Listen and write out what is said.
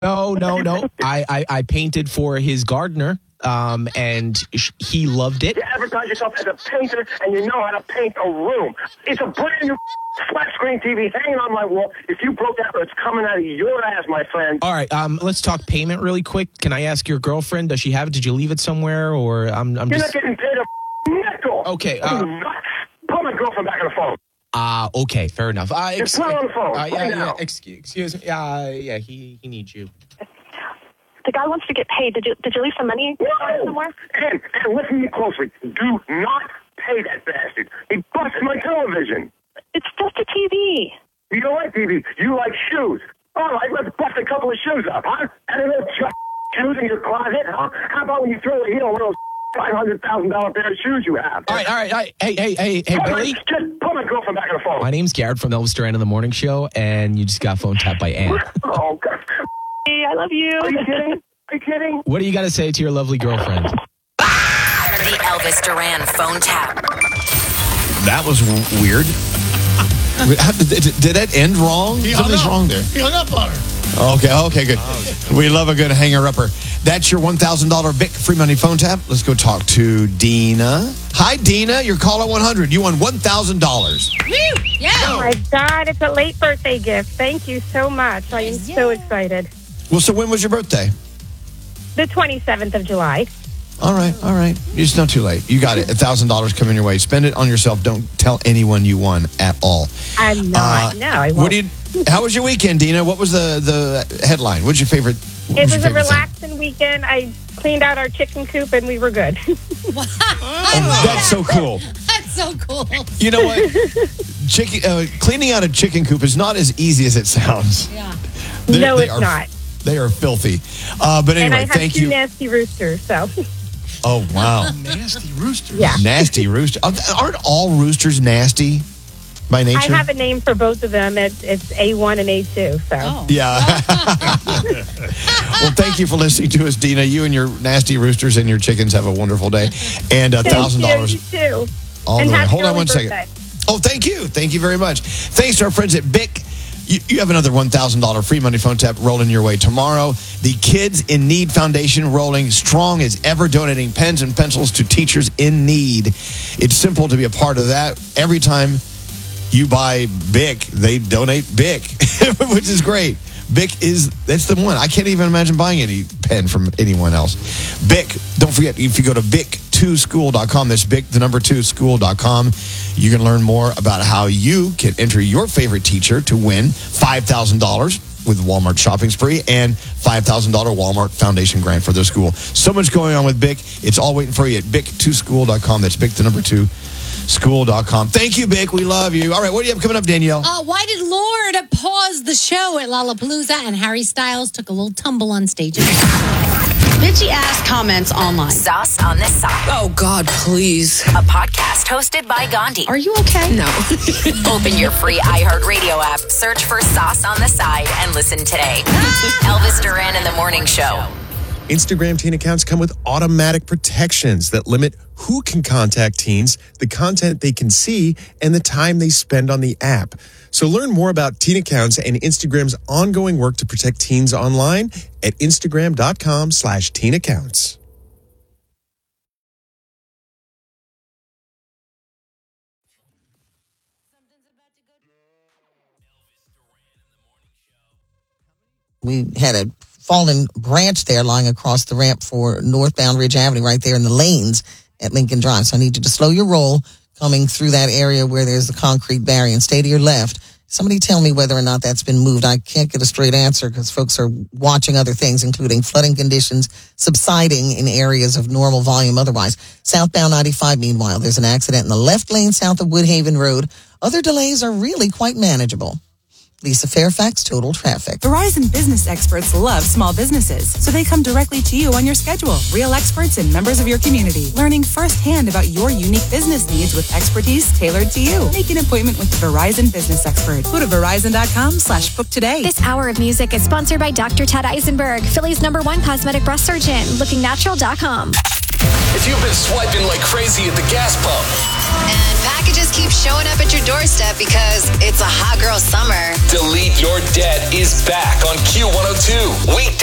No. I painted for his gardener, and he loved it. You advertise yourself as a painter, and you know how to paint a room. It's a brand new flat screen TV hanging on my wall. If you broke that, it's coming out of your ass, my friend. All right, let's talk payment really quick. Can I ask your girlfriend? Does she have it? Did you leave it somewhere, or I'm You're just not getting paid a nickel. Okay. Put my girlfriend back on the phone. Okay, fair enough. Just put her on the phone. Yeah. Excuse me. Yeah, he needs you. The guy wants to get paid. Did you leave some money somewhere? And listen to me closely. Do not pay that bastard. He busted my television. It's just a TV. You don't like TV. You like shoes. All right, let's bust a couple of shoes up, huh? And a little shoes in your closet, huh? How about when you throw a heel on one of those $500,000 pair of shoes you have? All right. Hey, Billy. Just put my girlfriend back on the phone. My name's Garrett from Elvis Duran in the Morning Show, and you just got phone tapped by Ann. Oh, God. Hey, I love you. Are you kidding? What do you got to say to your lovely girlfriend? The Elvis Duran phone tap. That was weird. Did that end wrong? Something's wrong there. He hung up on her. Okay, good. We love a good hanger-upper. That's your $1,000 Bic free money phone tap. Let's go talk to Dina. Hi, Dina. You're caller 100. You won $1,000. Woo! Yeah. Oh, my God. It's a late birthday gift. Thank you so much. I am so excited. Well, so when was your birthday? The 27th of July. All right. It's not too late. You got it. $1,000 coming your way. Spend it on yourself. Don't tell anyone you won at all. I'm not. No, I won't. How was your weekend, Dina? What was the headline? What's your favorite? It was a relaxing weekend. I cleaned out our chicken coop and we were good. Wow. That's so cool. That's so cool. You know what? Cleaning out a chicken coop is not as easy as it sounds. Yeah. It's not. They are filthy. But anyway, and I have thank two you. nasty roosters, so. Oh, wow. Nasty roosters. Yeah. Nasty rooster. Aren't all roosters nasty by nature? I have a name for both of them. It's A1 and A2. So. Oh. Yeah. Well, thank you for listening to us, Dina. You and your nasty roosters and your chickens have a wonderful day. And $1,000. You too. All and the way. happy Hold on early one birthday. second. Oh, thank you. Thank you very much. Thanks to our friends at BIC. You have another $1,000 free money phone tap rolling your way tomorrow. The Kids in Need Foundation rolling strong as ever, donating pens and pencils to teachers in need. It's simple to be a part of that. Every time you buy BIC, they donate BIC, which is great. That's the one. I can't even imagine buying any pen from anyone else. BIC, don't forget, if you go to BIC2school.com, that's BIC, the number 2school.com, you can learn more about how you can enter your favorite teacher to win $5,000 with Walmart Shopping Spree and $5,000 Walmart Foundation grant for their school. So much going on with BIC. It's all waiting for you at BIC2school.com. That's BIC, the number 2school.com. Thank you, BIC. We love you. All right, what do you have coming up, Danielle? Why did Lorde pause the show at Lollapalooza and Harry Styles took a little tumble on stage? Bitchy ass comments online. Sauce on the Side. Oh, God, please. A podcast hosted by Gandhi. Are you okay? No. Open your free iHeartRadio app, search for Sauce on the Side, and listen today. Elvis Duran in the Morning Show. Instagram teen accounts come with automatic protections that limit who can contact teens, the content they can see, and the time they spend on the app. So learn more about teen accounts and Instagram's ongoing work to protect teens online at Instagram.com/teen accounts. We had a fallen branch there lying across the ramp for northbound Ridge Avenue right there in the lanes at Lincoln Drive. So I need you to slow your roll coming through that area where there's a concrete barrier and stay to your left. Somebody tell me whether or not that's been moved. I can't get a straight answer because folks are watching other things, including flooding conditions subsiding in areas of normal volume otherwise. Southbound 95, meanwhile, there's an accident in the left lane south of Woodhaven Road. Other delays are really quite manageable. Lisa Fairfax, Total Traffic. Verizon business experts love small businesses, so they come directly to you on your schedule. Real experts and members of your community, learning firsthand about your unique business needs with expertise tailored to you. Make an appointment with the Verizon business expert. Go to Verizon.com/book today. This hour of music is sponsored by Dr. Ted Eisenberg, Philly's #1 cosmetic breast surgeon. LookingNatural.com. If you've been swiping like crazy at the gas pump, And packages keep showing up at your doorstep because it's a hot girl summer. Delete Your Debt is back on Q102. Weekday